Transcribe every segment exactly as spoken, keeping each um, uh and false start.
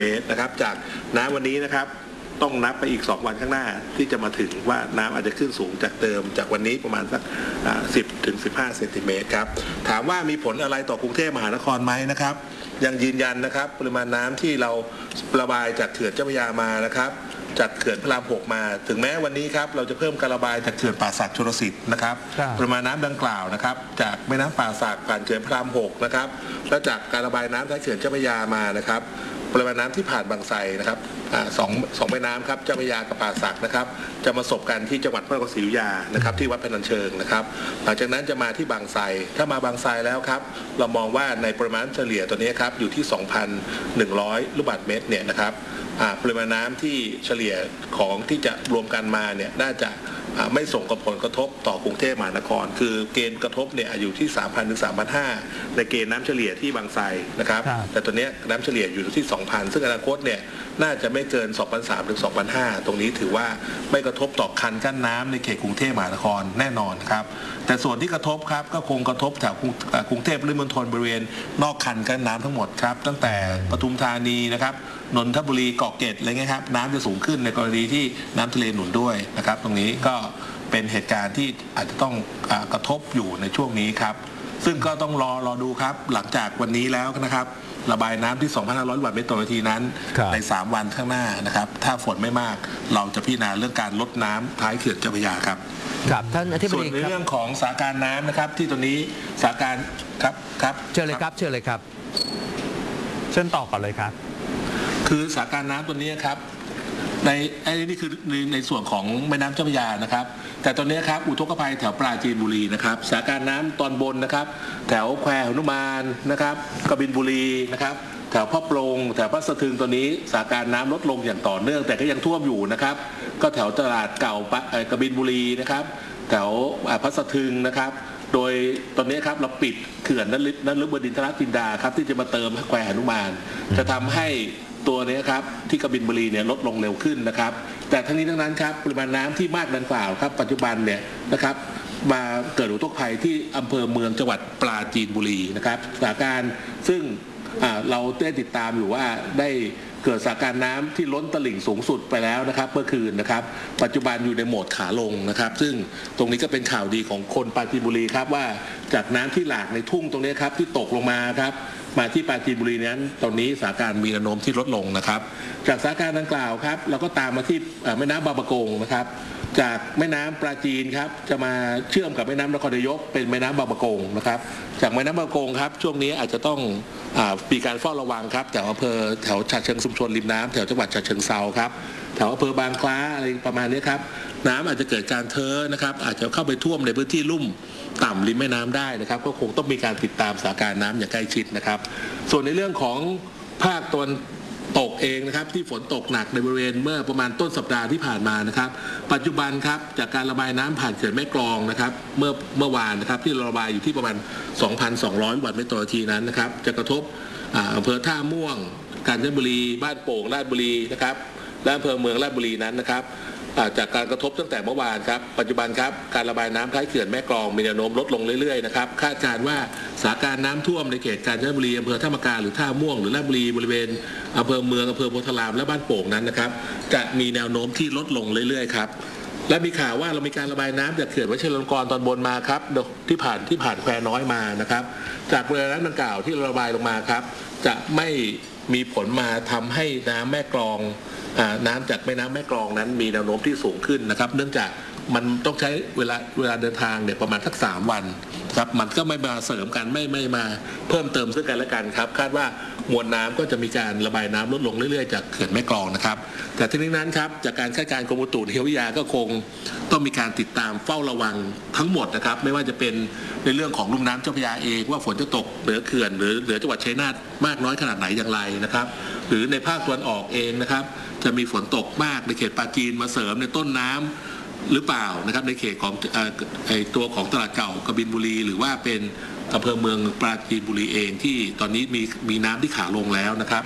เมตรนะครับจากน้ำวันนี้นะครับต้องนับไปอีกสองวันข้างหน้าที่จะมาถึงว่าน้ำอาจจะขึ้นสูงจากเดิมจากวันนี้ประมาณสักสิบถึงสิบห้าเซนติเมตรครับถามว่ามีผลอะไรต่อกรุงเทพมหานครไหมนะครับยังยืนยันนะครับปริมาณน้ำที่เราระบายจากเขื่อนเจ้าพระยามานะครับจากเขื่อนพระรามหกมาถึงแม้วันนี้ครับเราจะเพิ่มการระบายจากเขื่อนป่าสักชลสิทธิ์นะครับปริมาณน้ำดังกล่าวนะครับจากแม่น้ำป่าสักผ่านเขื่อนพระรามหกนะครับและจากการระบายน้ำจากเขื่อนเจ้าพระยามานะครับปริมาณน้ำที่ผ่านบางไทรนะครับสองสองแม่น้ำครับเจ้าพระยากับป่าสักนะครับจะมาสบกันที่จังหวัดพระนครศรีอยุธยานะครับที่วัดพนัญเชิงนะครับหลังจากนั้นจะมาที่บางไทรถ้ามาบางไทรแล้วครับเรามองว่าในปริมาณเฉลี่ยตัวนี้ครับอยู่ที่ สองพันหนึ่งร้อย ลูกบาศก์เมตรเนี่ยนะครับปริมาณน้ำที่เฉลี่ยของที่จะรวมกันมาเนี่ยน่าจะไม่ส่งผลกระทบต่อกรุงเทพมหานครคือเกณฑ์กระทบเนี่ยอยู่ที่ สามพัน ถึง สามพันห้าร้อย ในเกณฑ์น้ำเฉลี่ยที่บางไทรนะครับแต่ตัวนี้น้ำเฉลี่ยอยู่ที่ สองพัน ซึ่งอนาคตเนี่ยน่าจะไม่เกิน สองพันสามร้อย ถึง สองพันห้าร้อย ตรงนี้ถือว่าไม่กระทบต่อคันกั้นน้ำในเขตกรุงเทพมหานครแน่นอนครับแต่ส่วนที่กระทบครับก็คงกระทบแถวกรุงเทพปริมณฑลบริเวณนอกคันกั้นน้ำทั้งหมดครับตั้งแต่ปทุมธานีนะครับนนทบุรีเกาะเกร็ดอะไรเงี้ยครับน้ำจะสูงขึ้นในกรณีที่น้ำทะเลหนุนด้วยนะครับตรงนี้ก็เป็นเหตุการณ์ที่อาจจะต้องกระทบอยู่ในช่วงนี้ครับซึ่งก็ต้องรอรอดูครับหลังจากวันนี้แล้วนะครับระบายน้ำที่ สองพันห้าร้อย ลูกบาศก์เมตรต่อนาทีนั้นในสามวันข้างหน้านะครับถ้าฝนไม่มากเราจะพิจารณาเรื่องการลดน้ำท้ายเขื่อนเจ้าพระยาครับครับท่านอธิบดีส่วนในเรื่องของสถานการณ์น้ำนะครับที่ตัวนี้สถานการณ์ครับครับเชิญเลยครับเชิญเลยครับเชิญต่อก่อนเลยครับคือสถานการณ์น้ำตัวนี้ครับในไอ้นี่คือในในส่วนของแม่น้ำเจ้าพระยานะครับแต่ตอนนี้ครับอุทกภัยแถวปราจีนบุรีนะครับสถานการณ์น้ำตอนบนนะครับแถวแควหนุมานนะครับกบินบุรีนะครับแถวพ่อปรงแถวพระสะทึงตัวนี้สถานการณ์น้ำลดลงอย่างต่อเนื่องแต่ก็ยังท่วมอยู่นะครับก็แถวตลาดเก่ากบินบุรีนะครับแถวพระสะทึงนะครับโดยตอนนี้ครับเราปิดเขื่อนนฤบดินทรจินดาครับที่จะมาเติมแควหนุมานจะทำให้ตัวนี้ครับที่กบินบุรีเนี่ยลดลงเร็วขึ้นนะครับแต่ทั้งนี้ทั้งนั้นครับปริมาณน้ำที่มากดังกล่าวครับปัจจุบันเนี่ยนะครับมาเกิดอุทกภัยที่อำเภอเมืองจังหวัดปราจีนบุรีนะครับสถานการณ์ซึ่งเราได้ติดตามอยู่ว่าได้เกิดสถานการณ์น้ำที่ล้นตลิ่งสูงสุดไปแล้วนะครับเมื่อคืนนะครับปัจจุบันอยู่ในโหมดขาลงนะครับซึ่งตรงนี้ก็เป็นข่าวดีของคนปราจีนบุรีครับว่าจากน้ำที่หลากในทุ่งตรงนี้ครับที่ตกลงมาครับมาที่ปราจีนบุรีนั้นตอนนี้สถานการณ์มีแนวโน้มที่ลดลงนะครับจากสถานการณ์ดังกล่าวครับเราก็ตามมาที่แม่น้ำบางปะกงนะครับจากแม่น้ำปราจีนครับจะมาเชื่อมกับแม่น้ำนครนายกเป็นแม่น้ำบางปะกงนะครับจากแม่น้ำบางปะกงครับช่วงนี้อาจจะต้องมีการเฝ้าระวังครับแถวอำเภอแถวฉะเชิงชุมชนริมน้ำแถวจังหวัดฉะเชิงเทราครับแถวอำเภอบางคล้าอะไรประมาณนี้ครับน้ำอาจจะเกิดการเทอะนะครับอาจจะเข้าไปท่วมในพื้นที่ลุ่มต่ำริมแม่น้ำได้นะครับก็คงต้องมีการติดตามสถานการณ์น้ำอย่างใกล้ชิดนะครับส่วนในเรื่องของภาคตะวันตกเองนะครับที่ฝนตกหนักในบริเวณเมื่อประมาณต้นสัปดาห์ที่ผ่านมานะครับปัจจุบันครับจากการระบายน้ำผ่านเขื่อนแม่กลองนะครับเมื่อเมื่อวานนะครับที่ระบายอยู่ที่ประมาณ สองพันสองร้อย ลูกบาศก์เมตรต่อนาทีนั้นนะครับจะกระทบอำเภอท่าม่วงกาญจนบุรีบ้านโป่งราชบุรีนะครับและอำเภอเมืองราชบุรีนั้นนะครับจากการกระทบตั้งแต่เมื่อวานครับปัจจุบันครับการระบายน้ำท้ายเขื่อนแม่กลองมีแนวโน้มลดลงเรื่อยๆนะครับคาดการณ์ว่าสถานการณ์น้ำท่วมในเขตกาญจนบุรีอำเภอท่ามะกาหรือท่าม่วงหรือราชบุรีบริเวณอำเภอเมืองอำเภอโพธารามและบ้านโป่งนั้นนะครับจะมีแนวโน้มที่ลดลงเรื่อยๆครับและมีข่าวว่าเรามีการระบายน้ำจากเขื่อนวชิรลงกรณ์ตอนบนมาครับที่ผ่านที่ผ่านแควน้อยมานะครับจากบริเวณน้ำดังกล่าวที่ระบายลงมาครับจะไม่มีผลมาทำให้น้ำแม่กลองน้ำจากแม่น้ำแม่กลองนั้นมีแนวโน้มที่สูงขึ้นนะครับเนื่องจากมันต้องใช้เวลาเวลาเดินทางเนี่ยประมาณสักสามวันครับมันก็ไม่มาเสริมกันไม่ไม่มาเพิ่มเติมซึ่งกันและกันครับคาดว่ามวลน้ำก็จะมีการระบายน้ำลดลงเรื่อยๆจากเขื่อนแม่กลองนะครับแต่ทั้งนี้นั้นครับจากการคาดการณ์กรมอุตุนิยมวิทยาก็คงต้องมีการติดตามเฝ้าระวังทั้งหมดนะครับไม่ว่าจะเป็นในเรื่องของลุ่มน้ำเจ้าพระยาเองว่าฝนจะตกเหนือเขื่อนหรือเหนือจังหวัดชัยนาทมากน้อยขนาดไหนอย่างไรนะครับหรือในภาคตะวันออกเองนะครับจะมีฝนตกมากในเขตปราจีนมาเสริมในต้นน้ำหรือเปล่านะครับในเขตของไอตัวของตลาดเก่ากบินบุรีหรือว่าเป็นอำเภอเมืองปราจีนบุรีเองที่ตอนนี้มีมีน้ำที่ขาลงแล้วนะครับ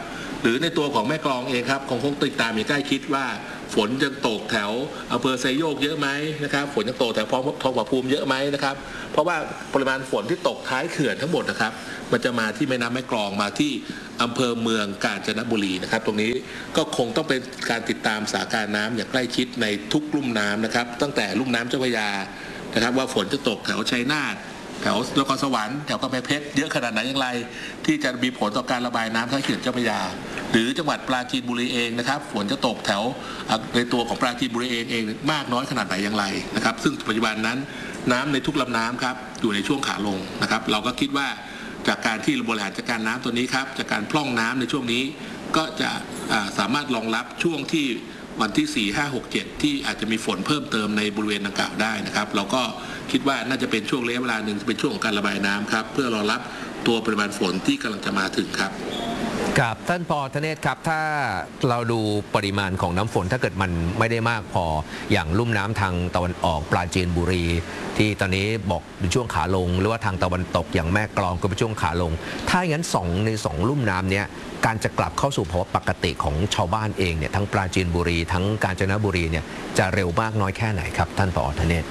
หรือในตัวของแม่กลองเองครับคงคงติดตามอย่างใกล้ชิดว่าฝนจะตกแถวอำเภอไซโยกเยอะไหมนะครับฝนจะตกแถวทองผาภูมิเยอะไหมนะครับเพราะว่าปริมาณฝนที่ตกท้ายเขื่อนทั้งหมดนะครับมันจะมาที่แม่น้ำแม่กลองมาที่อำเภอเมืองกาญจนบุรีนะครับตรงนี้ก็คงต้องเป็นการติดตามสถานการณ์น้ำอย่างใกล้ชิดในทุกลุ่มน้ำนะครับตั้งแต่ลุ่มน้ำเจ้าพระยานะครับว่าฝนจะตกแถวชัยนาทแถวนครสวรรค์แถวกำแพงเพชรเยอะขนาดไหนอย่างไรที่จะมีผลต่อการระบายน้ำทั้งเขื่อนเจ้าพระยาหรือจังหวัดปราจีนบุรีเองนะครับฝนจะตกแถวในตัวของปราจีนบุรีเองเองมากน้อยขนาดไหนอย่างไรนะครับซึ่งปัจจุบันนั้นน้ำในทุกลำน้ำครับอยู่ในช่วงขาลงนะครับเราก็คิดว่าจากการที่บริหารจัดการน้ำตัวนี้ครับจากการพร่องน้ำในช่วงนี้ก็จะสามารถรองรับช่วงที่วันที่สี่ ห้า หก เจ็ดที่อาจจะมีฝนเพิ่มเติมในบริเวณดังกล่าวได้นะครับเราก็คิดว่าน่าจะเป็นช่วงระยะเวลาหนึ่งเป็นช่วงของการระบายน้ำครับเพื่อรองรับตัวปริมาณฝนที่กำลังจะมาถึงครับกับท่านผอ.ธเนศครับถ้าเราดูปริมาณของน้ำฝนถ้าเกิดมันไม่ได้มากพออย่างลุ่มน้ำทางตะวันออกปราจีนบุรีที่ตอนนี้บอกเป็นช่วงขาลงหรือว่าทางตะวันตกอย่างแม่กลองก็เป็นช่วงขาลงถ้าอย่างนั้นสองในสองลุ่มน้ำเนี้ยการจะกลับเข้าสู่ภาวะปกติของชาวบ้านเองเนี่ยทั้งปราจีนบุรีทั้งกาญจนบุรีเนี่ยจะเร็วมากน้อยแค่ไหนครับท่านผอ.ธเนศ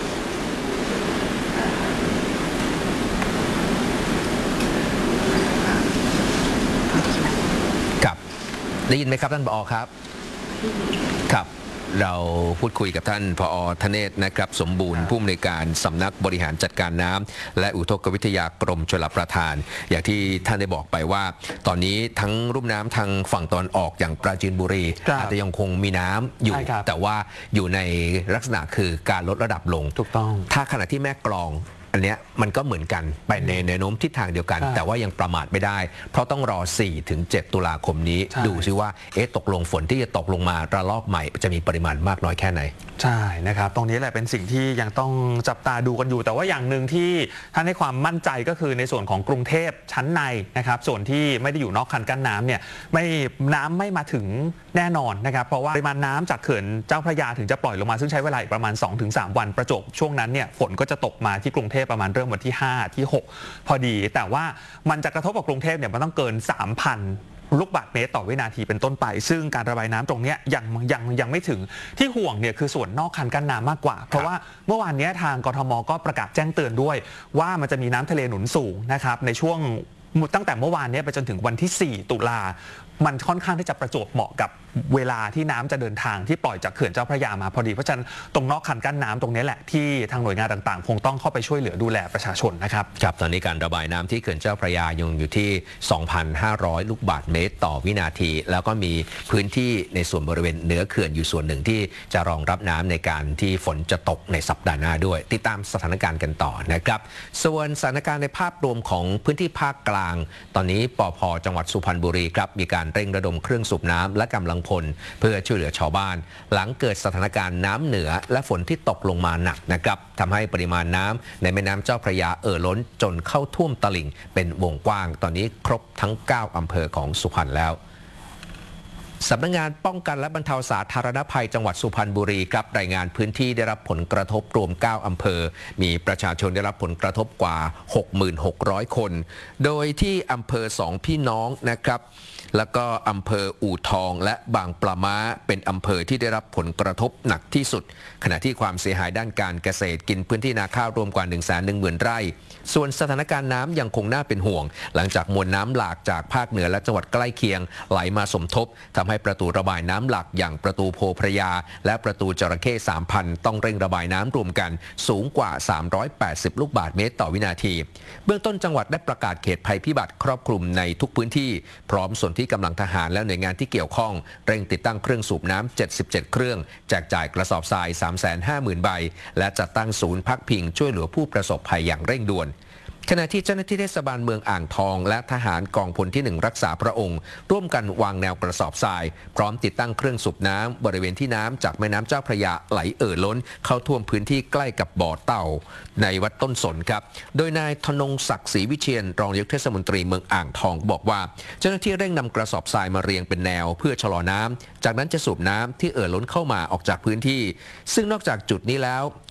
ได้ยินไหมครับท่านผอ.ครับครับเราพูดคุยกับท่านผอ.ธเนศนะครับสมบูรณ์ผู้อำนวยการสำนักบริหารจัดการน้ำและอุทกวิทยากรมชลประทานอย่างที่ท่านได้บอกไปว่าตอนนี้ทั้งรุ่มน้ำทางฝั่งตอนออกอย่างปราจีนบุรีอาจจะยังคงมีน้ำอยู่แต่ว่าอยู่ในลักษณะคือการลดระดับลงถูกต้องถ้าขณะที่แม่กลองอันเนี้ยมันก็เหมือนกันไปในแนวโน้มทิศทางเดียวกันแต่ว่ายังประมาทไม่ได้เพราะต้องรอ สี่ถึงเจ็ด ตุลาคมนี้ดูซิว่าเอ๊ะตกลงฝนที่จะตกลงมาระลอกใหม่จะมีปริมาณมากน้อยแค่ไหนใช่นะครับตรงนี้แหละเป็นสิ่งที่ยังต้องจับตาดูกันอยู่แต่ว่าอย่างหนึ่งที่ท่านให้ความมั่นใจก็คือในส่วนของกรุงเทพชั้นในนะครับส่วนที่ไม่ได้อยู่นอกคันกั้นน้ำเนี่ยไม่น้ำไม่มาถึงแน่นอนนะครับเพราะว่าปริมาณน้ำจากเขื่อนเจ้าพระยาถึงจะปล่อยลงมาซึ่งใช้เวลาอีกประมาณ สองถึงสาม วันประจบช่วงนั้นเนี่ยฝนก็จะตกมาที่กรุงเทพประมาณเริ่มวันที่ห้าที่หกพอดีแต่ว่ามันจะกระทบกับกรุงเทพเนี่ยมันต้องเกิน สามพัน ลูกบาศก์เมตรต่อวินาทีเป็นต้นไปซึ่งการระบายน้ำตรงนี้ยังยังยังไม่ถึงที่ห่วงเนี่ยคือส่วนนอกคันกั้นน้ำมากกว่าเพราะว่าเมื่อวานนี้ทางกทมก็ประกาศแจ้งเตือนด้วยว่ามันจะมีน้ำทะเลหนุนสูงนะครับในช่วงตั้งแต่เมื่อวานนี้ไปจนถึงวันที่ สี่ ตุลามันค่อนข้างที่จะประจวบเหมาะกับเวลาที่น้ำจะเดินทางที่ปล่อยจากเขื่อนเจ้าพระยามาพอดีเพราะฉะนั้นตรงนอกคันกั้นน้ำตรงนี้แหละที่ทางหน่วยงานต่างๆคงต้องเข้าไปช่วยเหลือดูแลประชาชนนะครับครับตอนนี้การระบายน้ำที่เขื่อนเจ้าพระยายังอยู่ที่ สองพันห้าร้อย ลูกบาศก์เมตรต่อวินาทีแล้วก็มีพื้นที่ในส่วนบริเวณเหนือเขื่อนอยู่ส่วนหนึ่งที่จะรองรับน้ำในการที่ฝนจะตกในสัปดาห์หน้าด้วยติดตามสถานการณ์กันต่อนะครับส่วนสถานการณ์ในภาพรวมของพื้นที่ภาคกลางตอนนี้ปภ.จังหวัดสุพรรณบุรีครับมีการเร่งระดมเครื่องสูบน้ำและกำลังพลเพื่อช่วยเหลือชาวบ้านหลังเกิดสถานการณ์น้ำเหนือและฝนที่ตกลงมาหนักนะครับทำให้ปริมาณน้ำในแม่น้ำเจ้าพระยาเอ่อล้นจนเข้าท่วมตลิ่งเป็นวงกว้างตอนนี้ครบทั้งเก้าอำเภอของสุพรรณแล้วสำนักงานป้องกันและบรรเทาสาธารณภัยจังหวัดสุพรรณบุรีครับรายงานพื้นที่ได้รับผลกระทบรวมเก้าอำเภอมีประชาชนได้รับผลกระทบกว่า หกหมื่นหกร้อย คนโดยที่อำเภอสองพี่น้องนะครับแล้วก็อำเภออู่ทองและบางปลาม้าเป็นอำเภอที่ได้รับผลกระทบหนักที่สุดขณะที่ความเสียหายด้านการเกษตรกินพื้นที่นาข้าวรวมกว่า หนึ่งแสนหนึ่งหมื่น ไร่ส่วนสถานการณ์น้ำยังคงน่าเป็นห่วงหลังจากมวลน้ำหลากจากภาคเหนือและจังหวัดใกล้เคียงไหลมาสมทบทำให้ประตูระบายน้ำหลักอย่างประตูโพพระยาและประตูจระเข้ สามพัน ต้องเร่งระบายน้ำรวมกันสูงกว่าสามร้อยแปดสิบลูกบาศก์เมตรต่อวินาทีเบื้องต้นจังหวัดได้ประกาศเขตภัยพิบัติครอบคลุมในทุกพื้นที่พร้อมส่วนที่กำลังทหารและหน่วยงานที่เกี่ยวข้องเร่งติดตั้งเครื่องสูบน้ำเจ็ดสิบเจ็ดเครื่องแจกจ่ายกระสอบทราย สามแสนห้าหมื่น ใบและจัดตั้งศูนย์พักพิงช่วยเหลือผู้ประสบภัยอย่างเร่งด่วนขณะที่เจ้าหน้าที่เทศบาลเมืองอ่างทองและทหารกองพลที่หนึ่งรักษาพระองค์ร่วมกันวางแนวกระสอบทรายพร้อมติดตั้งเครื่องสูบน้ำบริเวณที่น้ำจากแม่น้ำเจ้าพระยาไหลเอ่อล้นเข้าท่วมพื้นที่ใกล้กับบ่อเต่าในวัดต้นสนครับโดยนายธนงศักดิ์ศรีวิเชียรรองนายกเทศมนตรีเมืองอ่างทองบอกว่าเจ้าหน้าที่เร่งนำกระสอบทรายมาเรียงเป็นแนวเพื่อชะลอน้ำจากนั้นจะสูบน้ำที่เอ่อล้นเข้ามาออกจากพื้นที่ซึ่งนอกจากจุดนี้แล้ว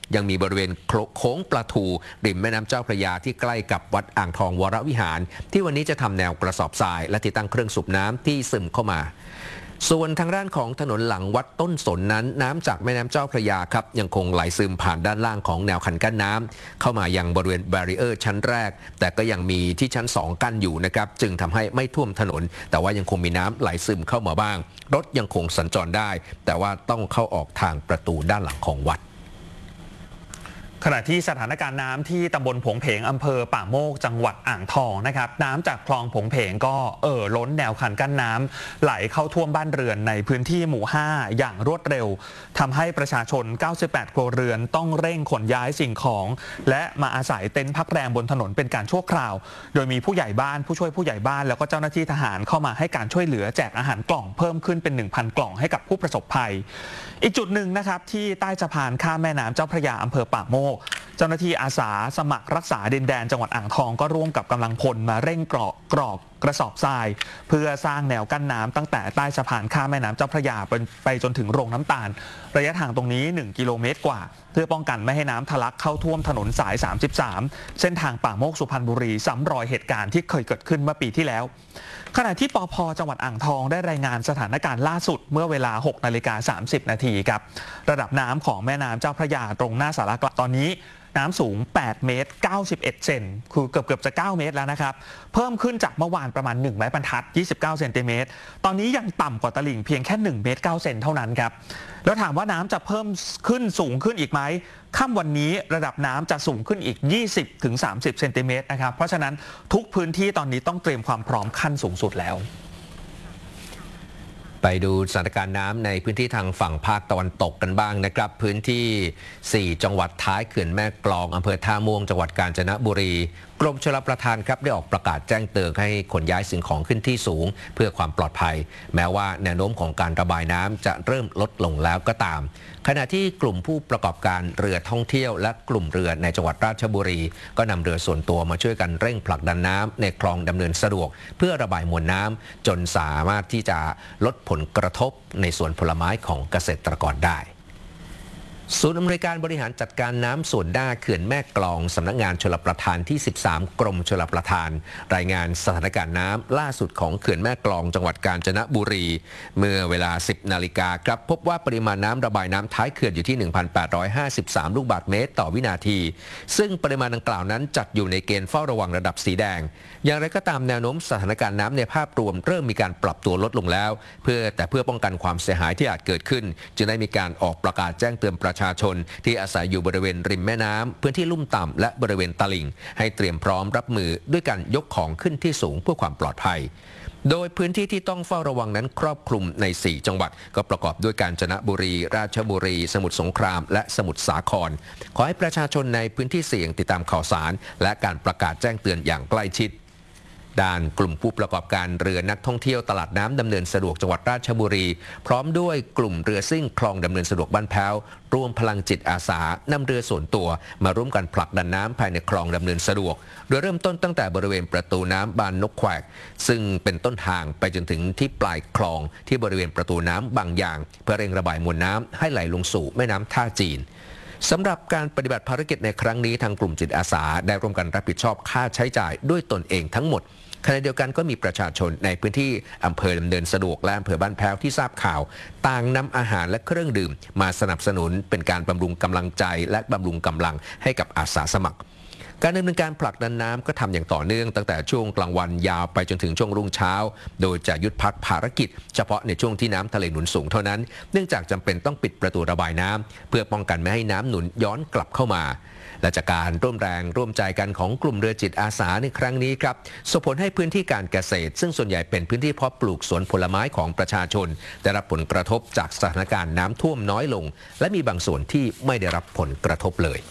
ยังมีบริเวณโค้งปลาทูริมแม่น้ำเจ้าพระยาที่ใกล้กับวัดอ่างทองวรวิหารที่วันนี้จะทำแนวกระสอบทรายและติดตั้งเครื่องสูบน้ำที่ซึมเข้ามาส่วนทางด้านของถนนหลังวัดต้นสนนั้นน้ำจากแม่น้ำเจ้าพระยาครับยังคงไหลซึมผ่านด้านล่างของแนวคันกั้นน้ำเข้ามายังบริเวณแบรีเออร์ชั้นแรกแต่ก็ยังมีที่ชั้นสองกั้นอยู่นะครับจึงทำให้ไม่ท่วมถนนแต่ว่ายังคงมีน้ำไหลซึมเข้ามาบ้างรถยังคงสัญจรได้แต่ว่าต้องเข้าออกทางประตูด้านหลังของวัดขณะที่สถานการณ์น้ำที่ตำบลผงเพงอำเภอป่าโมกจังหวัดอ่างทองนะครับน้ำจากคลองผงเพงก็เอ่อล้นแนวคันกั้นน้ำไหลเข้าท่วมบ้านเรือนในพื้นที่หมู่ห้าอย่างรวดเร็วทำให้ประชาชนเก้าสิบแปดครัวเรือนต้องเร่งขนย้ายสิ่งของและมาอาศัยเต็นท์พักแรมบนถนนเป็นการชั่วคราวโดยมีผู้ใหญ่บ้านผู้ช่วยผู้ใหญ่บ้านแล้วก็เจ้าหน้าที่ทหารเข้ามาให้การช่วยเหลือแจกอาหารกล่องเพิ่มขึ้นเป็น หนึ่งพัน กล่องให้กับผู้ประสบภัยอีกจุดหนึ่งนะครับที่ใต้สะพานข้ามแม่น้ำเจ้าพระยาอำเภอป่าโมกเจ้าหน้าที่อาสาสมัครรักษาดินแดนจังหวัดอ่างทองก็ร่วมกับกำลังพลมาเร่งกรอกกรอกกระสอบทรายเพื่อสร้างแนวกั้นน้ำตั้งแต่ใต้สะพานข้ามแม่น้ำเจ้าพระยาไปจนถึงโรงน้ำตาลระยะทางตรงนี้หนึ่งกิโลเมตรกว่าเพื่อป้องกันไม่ให้น้ำทะลักเข้าท่วมถนนสายสามสิบสามเส้นทางป่าโมกสุพรรณบุรีซ้ำรอยเหตุการณ์ที่เคยเกิดขึ้นเมื่อปีที่แล้วขณะที่ปภ.จังหวัดอ่างทองได้รายงานสถานการณ์ล่าสุดเมื่อเวลา หกนาฬิกาสามสิบนาทีครับระดับน้ำของแม่น้ำเจ้าพระยาตรงหน้าศาลากลางตอนนี้น้ำสูงแปดเมตรเก้าสิบเอ็ดเซนคือเกือบเกือบจะเก้าเมตรแล้วนะครับเพิ่มขึ้นจากเมื่อวานประมาณหนึ่งไม้บรรทัดยี่สิบเก้าเซนติเมตรตอนนี้ยังต่ำกว่าตลิ่งเพียงแค่หนึ่งเมตรเก้าเซนเท่านั้นครับแล้วถามว่าน้ำจะเพิ่มขึ้นสูงขึ้นอีกไหมค่ำวันนี้ระดับน้ำจะสูงขึ้นอีก ยี่สิบถึงสามสิบเซนติเมตรนะครับเพราะฉะนั้นทุกพื้นที่ตอนนี้ต้องเตรียมความพร้อมขั้นสูงสุดแล้วไปดูสถานการณ์น้ำในพื้นที่ทางฝั่งภาคตะวันตกกันบ้างนะครับพื้นที่สี่จังหวัดท้ายเขื่อนแม่กลองอำเภอท่าม่วงจังหวัดกาญจนบุรีกรมชลประทานครับได้ออกประกาศแจ้งเตือนให้ขนย้ายสิ่งของขึ้นที่สูงเพื่อความปลอดภัยแม้ว่าแนวโน้มของการระบายน้ำจะเริ่มลดลงแล้วก็ตามขณะที่กลุ่มผู้ประกอบการเรือท่องเที่ยวและกลุ่มเรือในจังหวัดราชบุรีก็นำเรือส่วนตัวมาช่วยกันเร่งผลักดันน้ำในคลองดำเนินสะดวกเพื่อระบายมวลน้ำจนสามารถที่จะลดผลกระทบในสวนผลไม้ของเกษตรกรได้ศูนย์อำนวยการบริหารจัดการน้ำส่วนหน้าเขื่อนแม่กลองสำนักงานชลประทานที่สิบสามกรมชลประทานรายงานสถานการณ์น้ำล่าสุดของเขื่อนแม่กลองจังหวัดกาญจนบุรีเมื่อเวลา สิบนาฬิกาครับพบว่าปริมาณน้ำระบายน้ำท้ายเขื่อนอยู่ที่ หนึ่งพันแปดร้อยห้าสิบสาม ลูกบาศก์เมตรต่อวินาทีซึ่งปริมาณดังกล่าวนั้นจัดอยู่ในเกณฑ์เฝ้าระวังระดับสีแดงอย่างไรก็ตามแนวโน้มสถานการณ์น้ำในภาพรวมเริ่มมีการปรับตัวลดลงแล้วเพื่อแต่เพื่อป้องกันความเสียหายที่อาจเกิดขึ้นจึงได้มีการออกประกาศแจ้งเตือนประชาชนที่อาศัยอยู่บริเวณริมแม่น้ำพื้นที่ลุ่มต่ำและบริเวณตลิ่งให้เตรียมพร้อมรับมือด้วยการยกของขึ้นที่สูงเพื่อความปลอดภัยโดยพื้นที่ที่ต้องเฝ้าระวังนั้นครอบคลุมในสี่จังหวัดก็ประกอบด้วยกาญจนบุรีราชบุรีสมุทรสงครามและสมุทรสาครขอให้ประชาชนในพื้นที่เสี่ยงติดตามข่าวสารและการประกาศแจ้งเตือนอย่างใกล้ชิดด้านกลุ่มผู้ประกอบการเรือนักท่องเที่ยวตลาดน้ำดำเนินสะดวกจังหวัดราชบุรีพร้อมด้วยกลุ่มเรือซิ่งคลองดำเนินสะดวกบ้านแพ้วรวมพลังจิตอาสานำเรือส่วนตัวมาร่วมกันผลักดันน้ำภายในคลองดำเนินสะดวกโดยเริ่มต้นตั้งแต่บริเวณประตูน้ำบานนกแขวกซึ่งเป็นต้นทางไปจนถึงที่ปลายคลองที่บริเวณประตูน้ำบางอย่างเพื่อเร่งระบายมวลน้ำให้ไหลลงสู่แม่น้ำท่าจีนสำหรับการปฏิบัติภารกิจในครั้งนี้ทางกลุ่มจิตอาสาได้ร่วมกันรับผิดชอบค่าใช้จ่ายด้วยตนเองทั้งหมดขณะเดียวกันก็มีประชาชนในพื้นที่อำเภอดำเนินสะดวกและอำเภอบ้านแพ้วที่ทราบข่าวต่างนำอาหารและเครื่องดื่มมาสนับสนุนเป็นการบำรุงกำลังใจและบำรุงกำลังให้กับอาสาสมัครการดำเนินการผลักดันน้ำก็ทำอย่างต่อเนื่องตั้งแต่ช่วงกลางวันยาวไปจนถึงช่วงรุ่งเช้าโดยจะหยุดพักภารกิจเฉพาะในช่วงที่น้ำทะเลหนุนสูงเท่านั้นเนื่องจากจำเป็นต้องปิดประตูระบายน้ำเพื่อป้องกันไม่ให้น้ำหนุนย้อนกลับเข้ามาและจากการร่วมแรงร่วมใจกันของกลุ่มเรือจิตอาสาในครั้งนี้ครับส่งผลให้พื้นที่การเกษตรซึ่งส่วนใหญ่เป็นพื้นที่เพาะปลูกสวนผลไม้ของประชาชนได้รับผลกระทบจากสถานการณ์น้ำท่วมน้อยลงและมีบางส่วนที่ไม่ได้รับผลกระทบเลย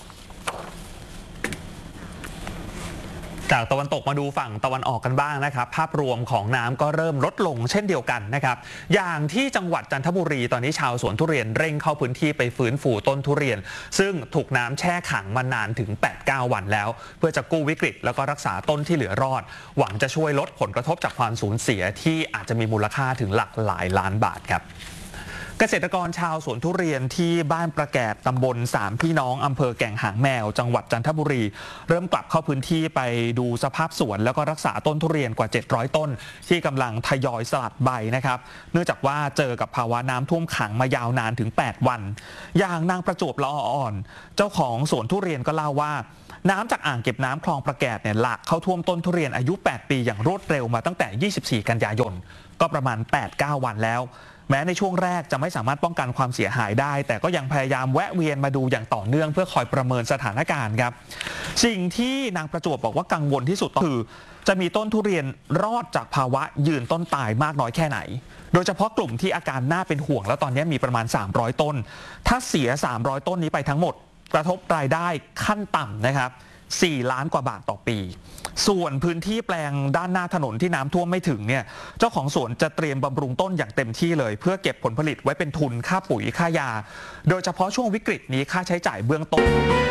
จากตะวันตกมาดูฝั่งตะวันออกกันบ้างนะครับภาพรวมของน้ำก็เริ่มลดลงเช่นเดียวกันนะครับอย่างที่จังหวัดจันทบุรีตอนนี้ชาวสวนทุเรียนเร่งเข้าพื้นที่ไปฟื้นฟูต้นทุเรียนซึ่งถูกน้ำแช่ขังมานานถึง แปดถึงเก้า วันแล้วเพื่อจะกู้วิกฤตแล้วก็รักษาต้นที่เหลือรอดหวังจะช่วยลดผลกระทบจากความสูญเสียที่อาจจะมีมูลค่าถึงหลักหลายล้านบาทครับเกษตรกรชาวสวนทุเรียนที่บ้านประแกบตำบลสามพี่น้องอำเภอแก่งหางแมวจังหวัดจันทบุรีเริ่มกลับเข้าพื้นที่ไปดูสภาพสวนแล้วก็รักษาต้นทุเรียนกว่าเจ็ดร้อยต้นที่กำลังทยอยสลัดใบนะครับเนื่องจากว่าเจอกับภาวะน้ำท่วมขังมายาวนานถึงแปดวันอย่างนางประจวบละออ่อนเจ้าของสวนทุเรียนก็เล่าว่าน้ำจากอ่างเก็บน้ำคลองประแกบเนี่ยหลากเข้าท่วมต้นทุเรียนอายุแปดปีอย่างรวดเร็วมาตั้งแต่ยี่สิบสี่กันยายนก็ประมาณ แปดถึงเก้า วันแล้วแม้ในช่วงแรกจะไม่สามารถป้องกันความเสียหายได้แต่ก็ยังพยายามแวะเวียนมาดูอย่างต่อเนื่องเพื่อคอยประเมินสถานการณ์ครับสิ่งที่นางประจวบบอกว่ากังวลที่สุดคือจะมีต้นทุเรียนรอดจากภาวะยืนต้นตายมากน้อยแค่ไหนโดยเฉพาะกลุ่มที่อาการน่าเป็นห่วงแล้วตอนนี้มีประมาณสามร้อยต้นถ้าเสียสามร้อยต้นนี้ไปทั้งหมดกระทบรายได้ขั้นต่ำนะครับสี่ล้านกว่าบาทต่อปีส่วนพื้นที่แปลงด้านหน้าถนนที่น้ำท่วมไม่ถึงเนี่ยเจ้าของสวนจะเตรียมบำรุงต้นอย่างเต็มที่เลยเพื่อเก็บผลผลิตไว้เป็นทุนค่าปุ๋ยค่ายาโดยเฉพาะช่วงวิกฤตนี้ค่าใช้จ่ายเบื้องต้น